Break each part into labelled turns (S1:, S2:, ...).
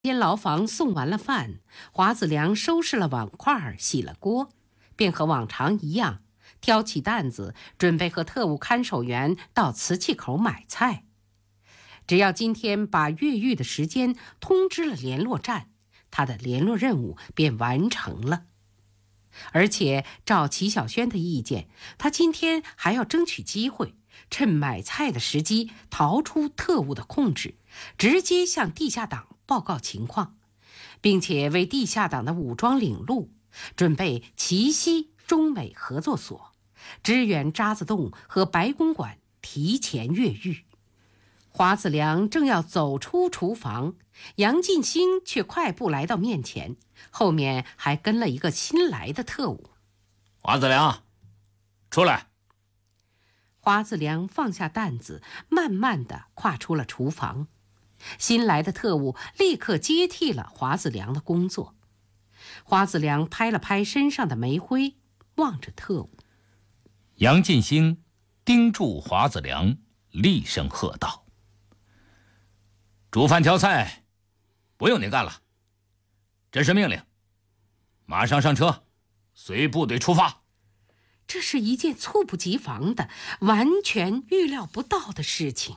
S1: 监牢房送完了饭，华子良收拾了碗筷，洗了锅，便和往常一样，挑起担子，准备和特务看守员到瓷器口买菜。只要今天把越狱的时间通知了联络站，他的联络任务便完成了。而且照齐小轩的意见，他今天还要争取机会，趁买菜的时机逃出特务的控制，直接向地下党报告情况，并且为地下党的武装领路，准备齐西中美合作所，支援渣滓洞和白公馆提前越狱。华子良正要走出厨房，杨进兴却快步来到面前，后面还跟了一个新来的特务。
S2: 华子良，出来。
S1: 华子良放下担子，慢慢地跨出了厨房。新来的特务立刻接替了华子良的工作。华子良拍了拍身上的煤灰，望着特务。
S2: 杨进兴盯住华子良，厉声喝道：煮饭挑菜不用你干了，这是命令，马上上车，随部队出发。
S1: 这是一件猝不及防的、完全预料不到的事情。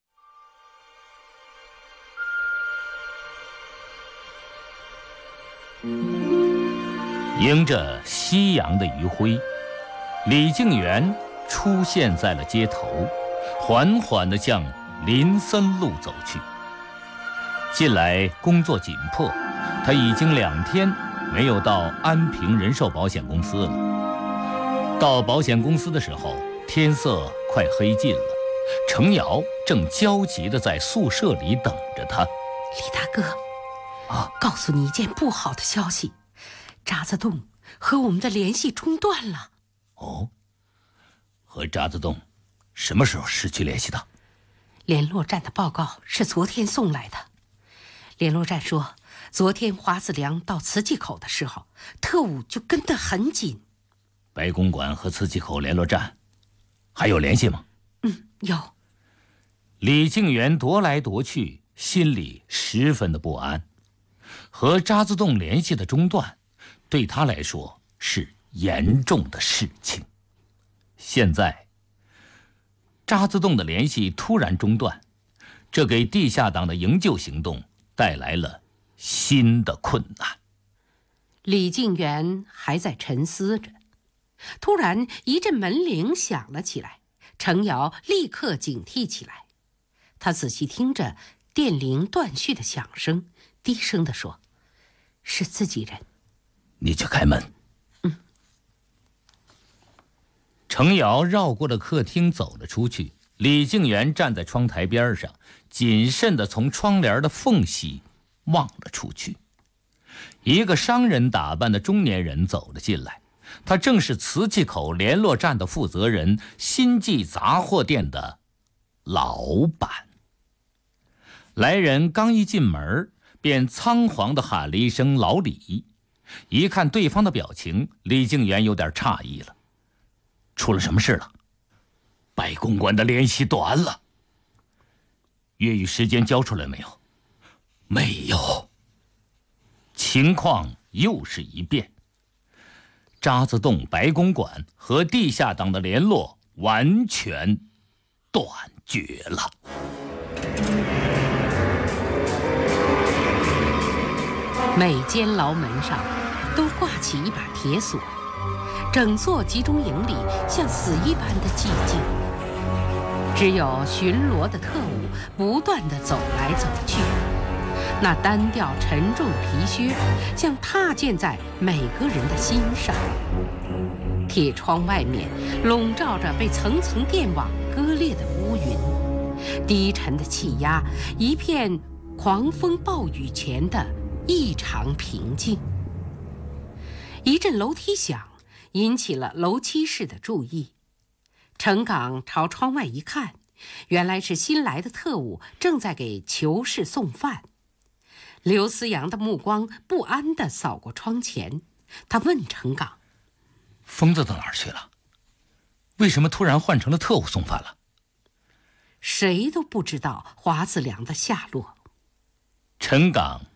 S2: 迎着夕阳的余晖，李静元出现在了街头，缓缓地向林森路走去。近来工作紧迫，他已经2天没有到安平人寿保险公司了。到保险公司的时候，天色快黑尽了，程瑶正焦急地在宿舍里等着他。
S1: 李大哥，告诉你一件不好的消息，渣滓洞和我们的联系中断了。
S2: 哦，和渣滓洞什么时候失去联系的？
S1: 联络站的报告是昨天送来的。联络站说，昨天华子良到瓷器口的时候，特务就跟得很紧。
S2: 白公馆和瓷器口联络站还有联系吗？
S1: 有。
S2: 李静元踱来踱去，心里十分的不安。和渣滓洞联系的中断，对他来说是严重的事情。现在渣滓洞的联系突然中断，这给地下党的营救行动带来了新的困难。
S1: 李静元还在沉思着，突然一阵门铃响了起来，程瑶立刻警惕起来。他仔细听着电铃断续的响声，低声地说：是自己人。
S2: 你去开门。程瑶绕过了客厅走了出去，李静元站在窗台边上，谨慎地从窗帘的缝隙望了出去。一个商人打扮的中年人走了进来，他正是瓷器口联络站的负责人，新记杂货店的老板。来人刚一进门，便仓皇地喊了一声老李。一看对方的表情，李静元有点诧异了。出了什么事了？白公馆的联系断了。越狱时间交出来没有？没有。情况又是一变。渣滓洞、白公馆和地下党的联络完全断绝了。
S1: 每间牢门上都挂起一把铁锁，整座集中营里像死一般的寂静，只有巡逻的特务不断地走来走去。那单调沉重的皮靴像踏溅在每个人的心上。铁窗外面笼罩着被层层电网割裂的乌云，低沉的气压，一片狂风暴雨前的异常平静。一阵楼梯响引起了楼梯室的注意。程岗朝窗外一看，原来是新来的特务正在给囚室送饭。刘思阳的目光不安地扫过窗前，他问程岗：
S2: 疯子到哪儿去了？为什么突然换成了特务送饭了？
S1: 谁都不知道华子良的下落。
S2: 陈岗